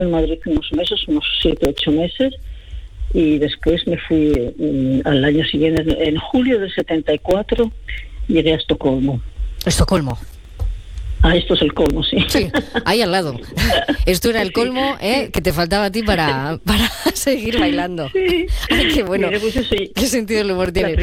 en Madrid unos meses, unos 7, 8 meses, y después me fui al año siguiente, en julio del 74, llegué a Estocolmo. Estocolmo. Esto es el colmo, sí. Sí, ahí al lado. Esto era el colmo, que te faltaba a ti para seguir bailando. Sí. Ay, qué bueno. Mira, pues eso, ¿Qué sentido del humor tiene?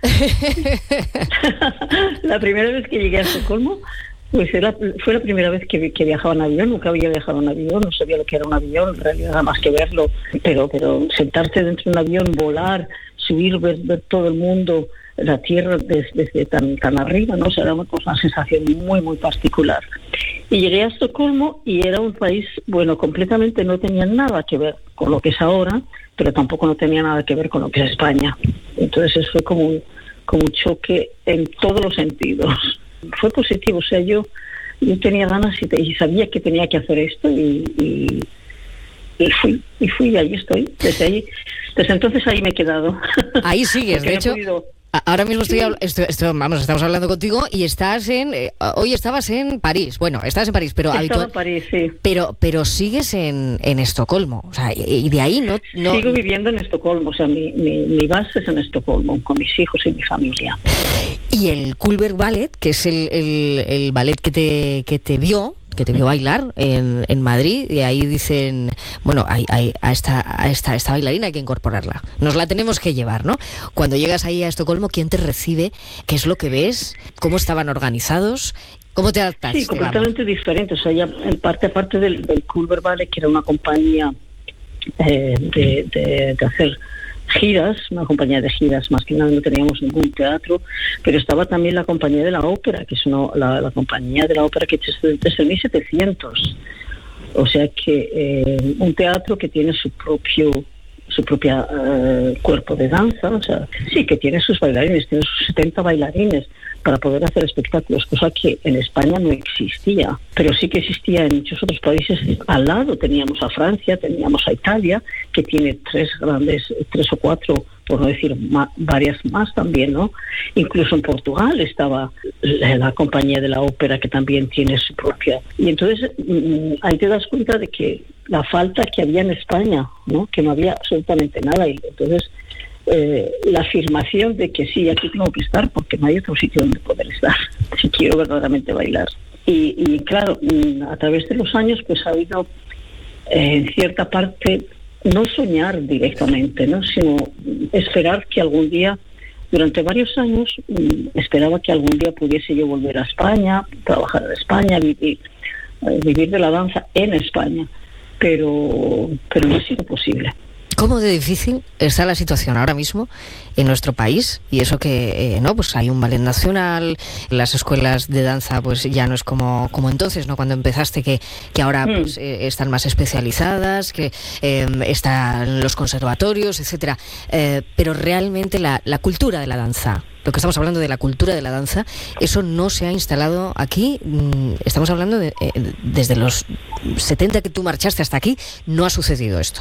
La primera vez que llegué a Estocolmo, pues fue la primera vez que viajaba en avión. Nunca había viajado en avión, no sabía lo que era un avión, en realidad nada más que verlo. Pero sentarse dentro de un avión, volar, subir, ver todo el mundo, la tierra desde tan arriba, ¿no? O sea, era una sensación muy, muy particular. Y llegué a Estocolmo y era un país, bueno, completamente no tenía nada que ver con lo que es ahora, pero tampoco no tenía nada que ver con lo que es España. Entonces eso fue como un choque en todos los sentidos. Fue positivo, o sea, yo tenía ganas y sabía que tenía que hacer esto y fui, y ahí estoy. Desde entonces ahí me he quedado. Ahí sigues, de hecho. Ahora mismo estamos hablando contigo y estás hoy estabas en París. Bueno, estás en París, pero estaba en París, sí. Pero sigues en Estocolmo, o sea, y de ahí no. Sigo viviendo en Estocolmo, o sea, mi base es en Estocolmo, con mis hijos y mi familia. Y el Cullberg Ballet, que es el ballet que te vio bailar en Madrid, y ahí dicen, bueno, a esta bailarina hay que incorporarla, nos la tenemos que llevar, ¿no? Cuando llegas ahí a Estocolmo, ¿quién te recibe? ¿Qué es lo que ves? ¿Cómo estaban organizados? ¿Cómo te adaptas? Sí, completamente diferente. O sea, ya en aparte del Cullberg Ballet, que era una compañía de hacer giras, una compañía de giras, más que nada no teníamos ningún teatro, pero estaba también la compañía de la ópera, que es la compañía de la ópera que existe desde 1700. O sea que un teatro que tiene su propia cuerpo de danza, o sea, sí, que tiene sus bailarines, tiene sus 70 bailarines para poder hacer espectáculos, cosa que en España no existía, pero sí que existía en muchos otros países. Al lado teníamos a Francia, teníamos a Italia, que tiene 3 o 4, por no decir varias más también, ¿no? Incluso en Portugal estaba la compañía de la ópera, que también tiene su propia. Y entonces ahí te das cuenta de que la falta que había en España, ¿no? Que no había absolutamente nada. Y entonces la afirmación de que sí, aquí tengo que estar porque no hay otro sitio donde poder estar si quiero verdaderamente bailar. Y claro, a través de los años pues ha habido en cierta parte no soñar directamente, ¿no? Sino esperar que algún día, durante varios años, esperaba que algún día pudiese yo volver a España, trabajar en España, vivir de la danza en España, pero no ha sido posible. ¿Cómo de difícil está la situación ahora mismo en nuestro país? Y eso que pues hay un ballet nacional, las escuelas de danza pues ya no es como entonces, ¿no? Cuando empezaste, que ahora pues, están más especializadas, que están los conservatorios, etcétera. Pero realmente la cultura de la danza, lo que estamos hablando de la cultura de la danza, eso no se ha instalado aquí. Estamos hablando desde los 70 que tú marchaste hasta aquí, no ha sucedido esto.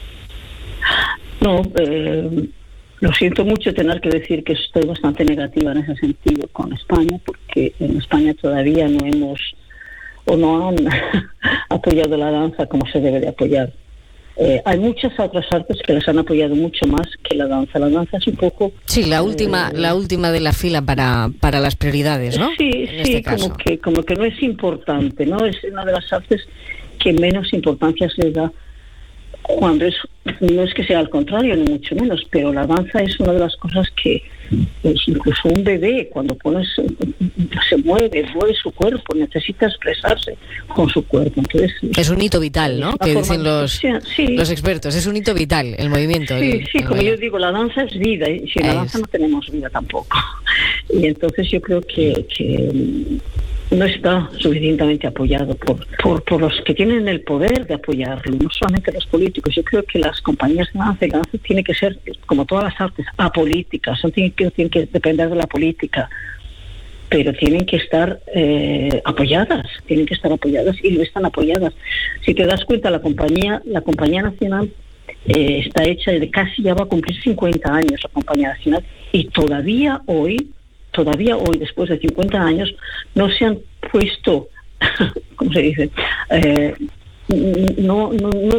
No, lo siento mucho tener que decir que estoy bastante negativa en ese sentido con España, porque en España todavía no han apoyado la danza como se debe de apoyar. Hay muchas otras artes que las han apoyado mucho más que la danza. La danza es un poco... Sí, la última de la fila para las prioridades, ¿no? Sí, en este caso. Como que no es importante, ¿no? Es una de las artes que menos importancia se da, cuando no es que sea al contrario, ni mucho menos, pero la danza es una de las cosas que incluso un bebé, cuando se mueve su cuerpo, necesita expresarse con su cuerpo. Entonces, es un hito vital, ¿no? Que dicen los expertos, es un hito vital el movimiento. Como yo digo, la danza es vida, y sin la danza no tenemos vida tampoco. Y entonces yo creo que no está suficientemente apoyado por los que tienen el poder de apoyarlo, no solamente los políticos. Yo creo que las compañías de danza tienen que ser, como todas las artes, apolíticas, no tienen que depender de la política, pero tienen que estar apoyadas y no están apoyadas. Si te das cuenta, la compañía nacional está hecha casi ya va a cumplir 50 años la compañía nacional, y todavía hoy, después de 50 años, no se han puesto, ¿cómo se dice? No